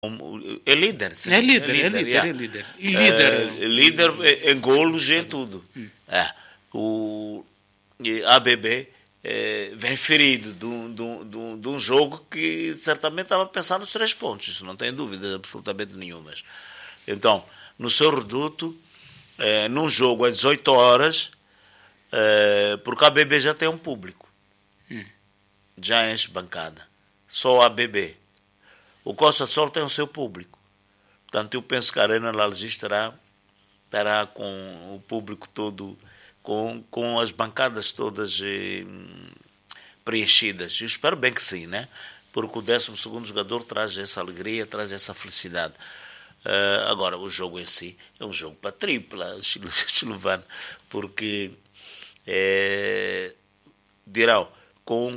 É líder. Sim. É líder. E líder em golos e em tudo. O ABB vem ferido de um jogo que certamente estava a pensar nos 3 pontos. Isso não tem dúvida absolutamente nenhumas. Então, no seu reduto, num jogo às 18 horas, porque a ABB já tem um público. Já enche bancada. Só a ABB. O Costa do Sol tem o seu público. Portanto, eu penso que a Arena Lalgi estará com o público todo, com as bancadas todas preenchidas. Eu espero bem que sim, né? Porque o 12º jogador traz essa alegria, traz essa felicidade. Agora, o jogo em si é um jogo para tripla, Silvano, porque dirão, com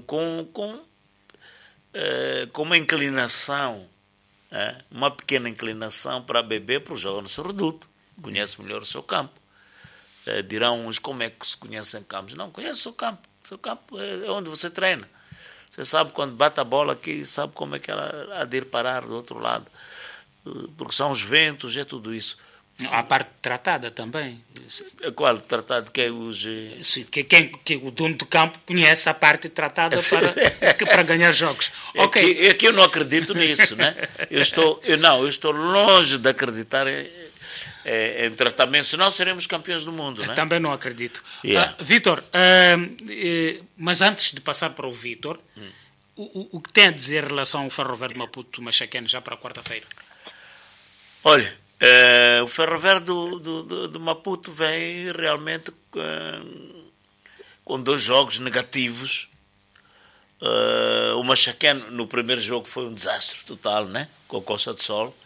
uma inclinação, uma pequena inclinação para beber, para o jogo no seu reduto, conhece melhor o seu campo. Dirão uns, como é que se conhecem campos? Não, conhece o seu campo. O seu campo é onde você treina. Você sabe quando bate a bola aqui, sabe como é que ela há de ir parar do outro lado. Porque são os ventos, é tudo isso. A parte tratada também. Qual tratado? Que é os... Sim, que o dono do campo conhece a parte tratada para ganhar jogos. É que eu não acredito nisso, né? Eu estou longe de acreditar em tratamento, senão seremos campeões do mundo, né? Também não acredito. Vítor, mas antes de passar para o Vítor, o que tem a dizer em relação ao Ferroviário de Maputo, Machaquene, já para quarta-feira? Olha, o Ferroviário do Maputo vem realmente com 2 jogos negativos. O Machaquene, no primeiro jogo, foi um desastre total, né? Com a Costa do Sol.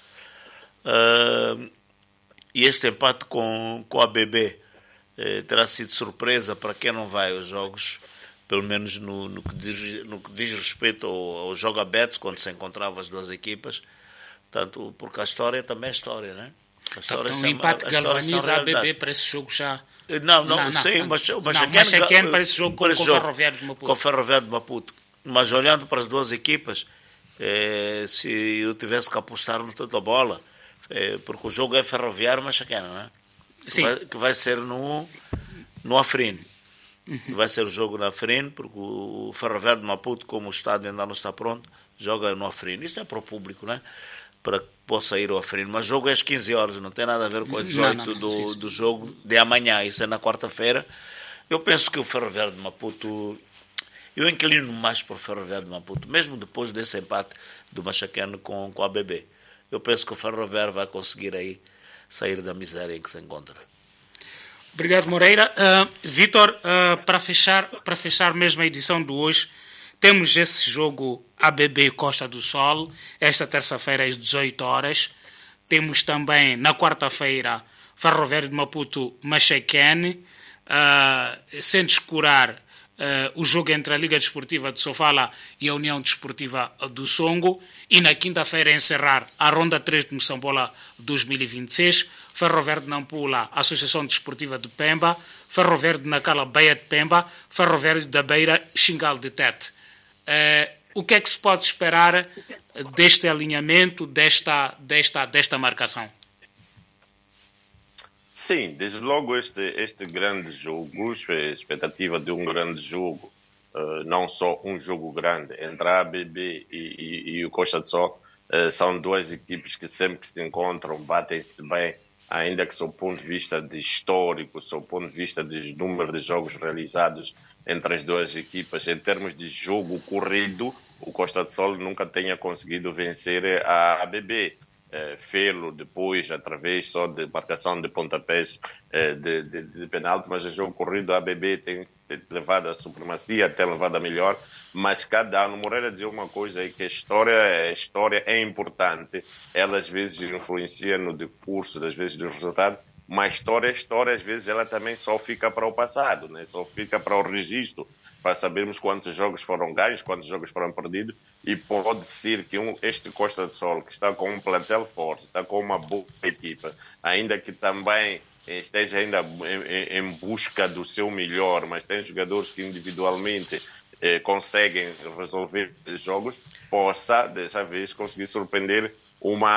E este empate com a ABB terá sido surpresa para quem não vai aos jogos, pelo menos no que diz respeito ao jogo aberto, quando se encontravam as 2 equipas. Tanto, porque a história também é história, né? Então o empate galvaniza a ABB para esse jogo já... Não, sim, mas o Machaquene para esse jogo com o Ferroviário de Maputo. Com o Ferroviário de Maputo. Mas olhando para as 2 equipas, se eu tivesse que apostar no tanto a bola, porque o jogo é Ferroviário Machaquene, não é? Sim. Que vai ser no Afrin. Vai ser o jogo no Afrin, porque o Ferroviário de Maputo, como o estádio ainda não está pronto, joga no Afrin. Isso é para o público, né? Para que possa ir ao Afrin. Mas o jogo é às 15 horas, não tem nada a ver com as 18 do jogo de amanhã. Isso é na quarta-feira. Eu penso que o Ferroviário de Maputo... Eu inclino mais para o Ferroviário de Maputo, mesmo depois desse empate do Machaquene com a ABB. Eu penso que o Ferroviário vai conseguir aí sair da miséria em que se encontra. Obrigado, Moreira. Vítor, para fechar mesmo a edição de hoje, temos esse jogo ABB Costa do Sol, esta terça-feira às 18 horas. Temos também, na quarta-feira, Ferroviário de Maputo Machaquene, sem descurar o jogo entre a Liga Desportiva de Sofala e a União Desportiva do Songo. E na quinta-feira encerrar a Ronda 3 de Moçambola 2026, Ferroviário de Nampula, Associação Desportiva de Pemba, Ferroviário de Nacala, Baía de Pemba, Ferroviário da Beira, Xingal de Tete. O que é que se pode esperar deste alinhamento, desta marcação? Sim, desde logo este grande jogo, a expectativa de um grande jogo, não só um jogo grande, entre a ABB e o Costa do Sol, são 2 equipes que sempre que se encontram batem-se bem, ainda que sob o ponto de vista de histórico, sob o ponto de vista de número de jogos realizados entre as 2 equipas, em termos de jogo corrido, o Costa do Sol nunca tenha conseguido vencer a ABB. Fê-lo depois através só de marcação de pontapés de penalti, mas o jogo corrido a ABB tem levado a supremacia, tem levado a melhor, mas cada ano, Moreira dizia uma coisa aí, que a história é importante, ela às vezes influencia no decurso, às vezes do resultado, mas história, às vezes ela também só fica para o passado, né? Só fica para o registro, para sabermos quantos jogos foram ganhos, quantos jogos foram perdidos, e pode ser que este Costa do Sol, que está com um plantel forte, está com uma boa equipa, ainda que também esteja ainda em busca do seu melhor, mas tem jogadores que individualmente conseguem resolver jogos, possa, dessa vez, conseguir surpreender uma